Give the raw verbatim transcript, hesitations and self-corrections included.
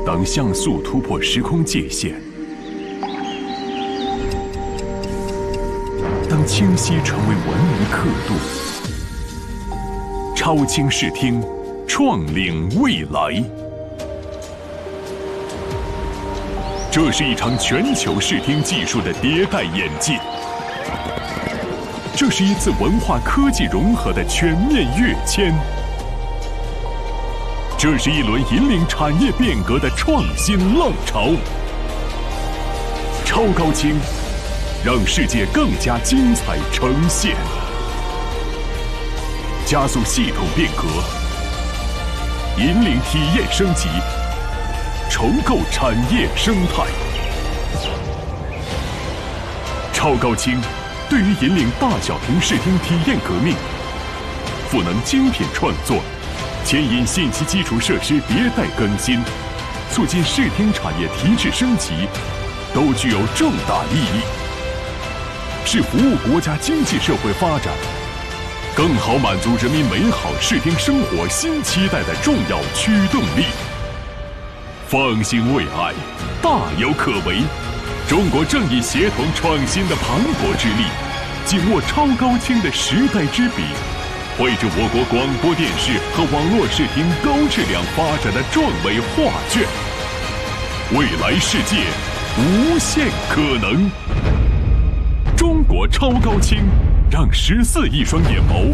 当像素突破时空界限，当清晰成为文明刻度，超清视听，创领未来。这是一场全球视听技术的迭代演进，这是一次文化科技融合的全面跃迁，这是一轮引领产业变革的创新浪潮。超高清，让世界更加精彩呈现，加速系统变革，引领体验升级，重构产业生态。超高清对于引领大小屏视听体验革命，赋能精品创作，牵引信息基础设施迭代更新，促进视听产业提质升级，都具有重大意义，是服务国家经济社会发展，更好满足人民美好视听生活新期待的重要驱动力。放心未来，大有可为。中国正以协同创新的磅礴之力，紧握超高清的时代之笔，绘制我国广播电视和网络视听高质量发展的壮伟画卷。未来世界无限可能。中国超高清，让十四亿双眼眸